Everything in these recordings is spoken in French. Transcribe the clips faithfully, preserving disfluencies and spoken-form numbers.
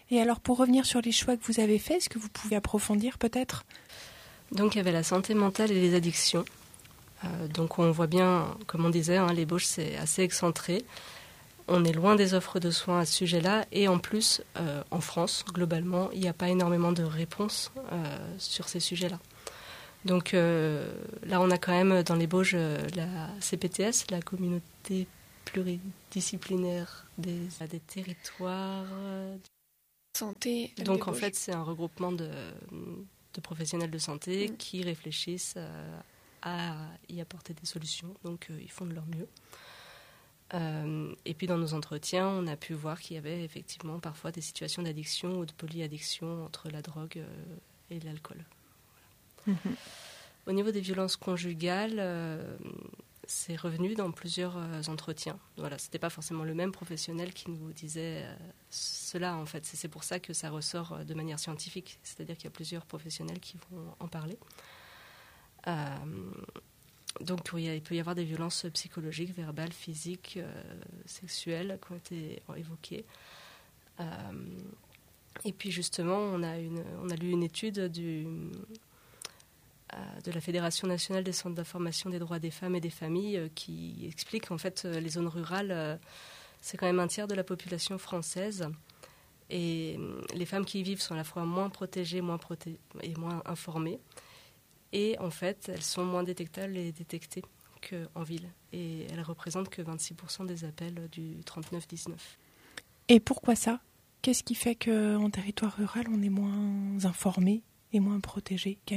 Et alors, pour revenir sur les choix que vous avez faits, est-ce que vous pouvez approfondir peut-être ? Donc, il y avait la santé mentale et les addictions. Euh, donc, on voit bien, comme on disait, hein, l'ébauche, c'est assez excentré. On est loin des offres de soins à ce sujet-là. Et en plus, euh, en France, globalement, il n'y a pas énormément de réponses euh, sur ces sujets-là. Donc euh, là, on a quand même dans les Bauges la C P T S, la communauté pluridisciplinaire des, des territoires. Santé. Donc en fait, c'est un regroupement de, de professionnels de santé mmh. qui réfléchissent à, à y apporter des solutions. Donc euh, ils font de leur mieux. Euh, et puis dans nos entretiens, on a pu voir qu'il y avait effectivement parfois des situations d'addiction ou de polyaddiction entre la drogue euh, et l'alcool. Mmh. Au niveau des violences conjugales, euh, c'est revenu dans plusieurs euh, entretiens. Voilà, c'était pas forcément le même professionnel qui nous disait euh, cela en fait. C'est, c'est pour ça que ça ressort euh, de manière scientifique. C'est-à-dire qu'il y a plusieurs professionnels qui vont en parler. Euh, donc il peut y avoir des violences psychologiques, verbales, physiques, euh, sexuelles qui ont été évoquées. Euh, et puis justement, on a, une, on a lu une étude du... de la Fédération nationale des centres d'information des droits des femmes et des familles euh, qui explique qu'en fait euh, les zones rurales euh, c'est quand même un tiers de la population française et euh, les femmes qui y vivent sont à la fois moins protégées moins proté- et moins informées et en fait elles sont moins détectables et détectées qu'en ville et elles représentent que vingt-six pour cent des appels du trente-neuf dix-neuf. Et pourquoi ça ? Qu'est-ce qui fait qu'en territoire rural on est moins informé et moins protégé, Camille ?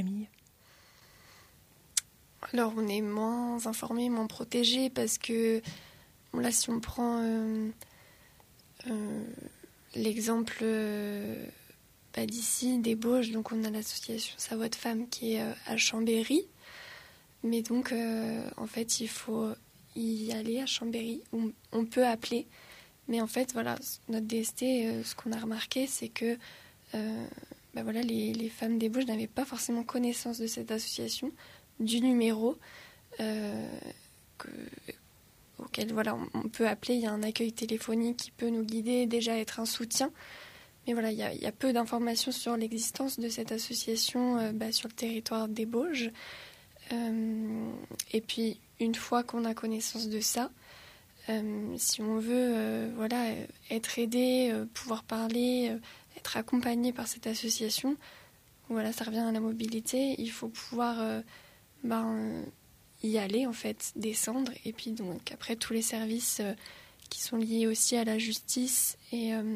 Alors, on est moins informé, moins protégé parce que, bon, là, si on prend euh, euh, l'exemple euh, bah, d'ici, des Bauges, donc on a l'association Sa Voix de Femme qui est euh, à Chambéry. Mais donc, euh, en fait, il faut y aller à Chambéry. On, on peut appeler. Mais en fait, voilà, notre D S T, euh, ce qu'on a remarqué, c'est que euh, bah, voilà, les, les femmes des Bauges n'avaient pas forcément connaissance de cette association, du numéro euh, que, auquel voilà, on, on peut appeler. Il y a un accueil téléphonique qui peut nous guider, déjà être un soutien. Mais voilà, il y a, il y a peu d'informations sur l'existence de cette association euh, bah, sur le territoire des Bauges. Euh, et puis, une fois qu'on a connaissance de ça, euh, si on veut euh, voilà, être aidé, euh, pouvoir parler, euh, être accompagné par cette association, voilà, ça revient à la mobilité, il faut pouvoir... Euh, Ben, euh, y aller en fait, descendre et puis donc après tous les services euh, qui sont liés aussi à la justice et euh,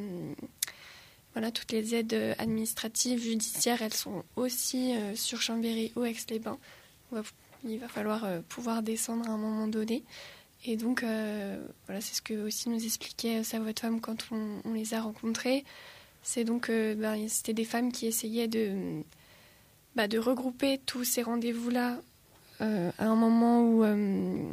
voilà, toutes les aides administratives, judiciaires, elles sont aussi euh, sur Chambéry ou Aix-les-Bains. Va, il va falloir euh, pouvoir descendre à un moment donné et donc euh, voilà, c'est ce que aussi nous expliquait Sa Voix de Femme quand on, on les a rencontrées. C'est donc euh, ben, c'était des femmes qui essayaient de, bah, de regrouper tous ces rendez-vous-là Euh, à un moment où euh,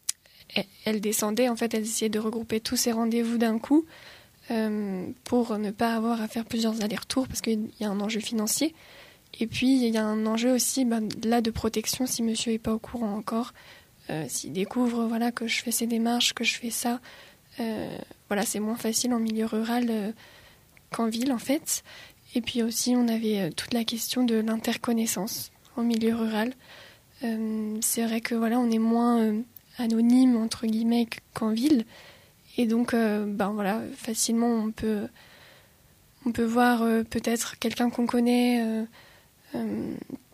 elle descendait, en fait, elle essayait de regrouper tous ses rendez-vous d'un coup euh, pour ne pas avoir à faire plusieurs allers-retours parce qu'il y a un enjeu financier. Et puis, il y a un enjeu aussi ben, là de protection si monsieur n'est pas au courant encore. Euh, s'il découvre voilà, que je fais ces démarches, que je fais ça, euh, voilà, c'est moins facile en milieu rural euh, qu'en ville, en fait. Et puis aussi, on avait euh, toute la question de l'interconnaissance en milieu rural. Euh, c'est vrai que voilà, on est moins euh, anonyme entre guillemets qu'en ville, et donc euh, ben voilà, facilement on peut on peut voir euh, peut-être quelqu'un qu'on connaît, euh, euh,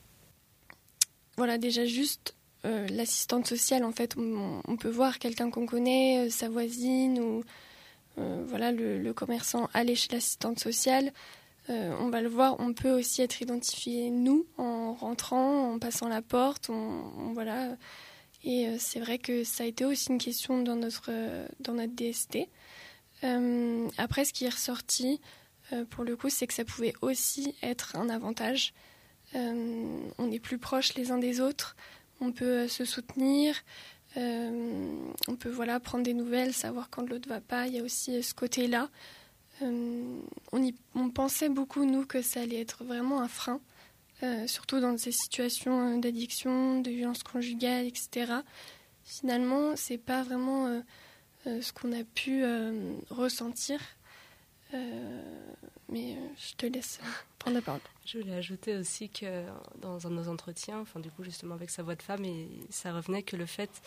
voilà déjà juste euh, l'assistante sociale en fait, on, on peut voir quelqu'un qu'on connaît, euh, sa voisine ou euh, voilà le, le commerçant aller chez l'assistante sociale. Euh, on va le voir, on peut aussi être identifié, nous, en rentrant, en passant la porte, on, on, voilà. Et euh, c'est vrai que ça a été aussi une question dans notre, euh, dans notre D S T. Euh, après, ce qui est ressorti, euh, pour le coup, c'est que ça pouvait aussi être un avantage. Euh, on est plus proches les uns des autres, on peut euh, se soutenir, euh, on peut voilà, prendre des nouvelles, savoir quand l'autre ne va pas. Il y a aussi euh, ce côté-là. Euh, on, y, on pensait beaucoup, nous, que ça allait être vraiment un frein, euh, surtout dans ces situations d'addiction, de violence conjugale, et cetera. Finalement, c'est pas vraiment euh, euh, ce qu'on a pu euh, ressentir. Euh, mais euh, je te laisse prendre la parole. Je voulais ajouter aussi que dans un de nos entretiens, enfin du coup justement avec sa voix de femme, et ça revenait que le fait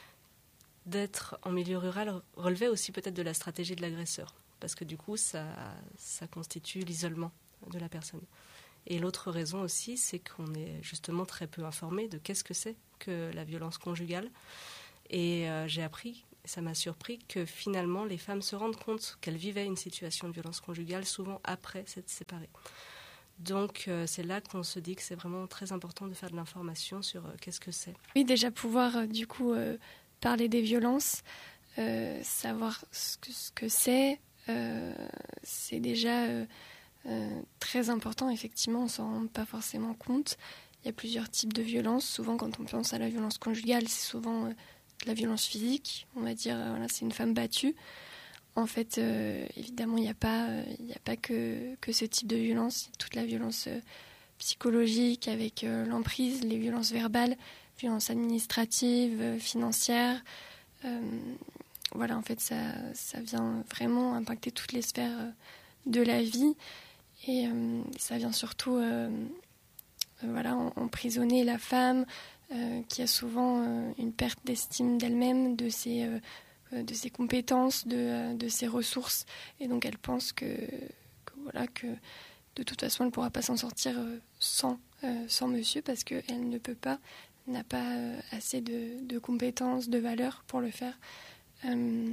d'être en milieu rural relevait aussi peut-être de la stratégie de l'agresseur, parce que du coup ça, ça constitue l'isolement de la personne. Et l'autre raison aussi, c'est qu'on est justement très peu informé de qu'est-ce que c'est que la violence conjugale. Et euh, j'ai appris, ça m'a surpris, que finalement les femmes se rendent compte qu'elles vivaient une situation de violence conjugale souvent après s'être séparées. Donc euh, c'est là qu'on se dit que c'est vraiment très important de faire de l'information sur euh, qu'est-ce que c'est. Oui, déjà pouvoir euh, du coup euh, parler des violences, euh, savoir ce que, ce que c'est, euh, c'est déjà euh, euh, très important. Effectivement, on ne s'en rend pas forcément compte. Il y a plusieurs types de violences. Souvent, quand on pense à la violence conjugale, c'est souvent euh, de la violence physique. On va dire, euh, voilà, c'est une femme battue. En fait, euh, évidemment, il n'y a pas, euh, il n'y a pas que, que ce type de violence. Il y a toute la violence euh, psychologique avec euh, l'emprise, les violences verbales, violences administratives, euh, financières. Euh, voilà, en fait, ça, ça vient vraiment impacter toutes les sphères euh, de la vie. Et euh, ça vient surtout euh, euh, voilà, emprisonner la femme euh, qui a souvent euh, une perte d'estime d'elle-même, de ses... Euh, de ses compétences, de, de ses ressources. Et donc elle pense que, que, voilà, que de toute façon elle ne pourra pas s'en sortir sans, euh, sans monsieur, parce qu'elle ne peut pas, n'a pas euh, assez de, de compétences, de valeurs pour le faire. Euh,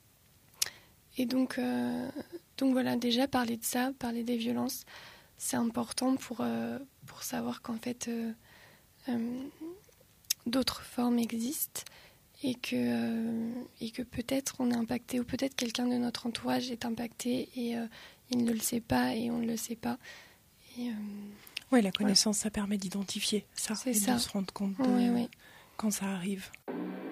et donc, euh, donc voilà, déjà parler de ça, parler des violences, c'est important pour, euh, pour savoir qu'en fait euh, euh, d'autres formes existent. Et que, euh, et que peut-être on est impacté, ou peut-être quelqu'un de notre entourage est impacté et euh, il ne le sait pas et on ne le sait pas. Et, euh, oui, la connaissance, voilà. Ça permet d'identifier ça, c'est et ça. de se rendre compte de, oui, oui. quand ça arrive.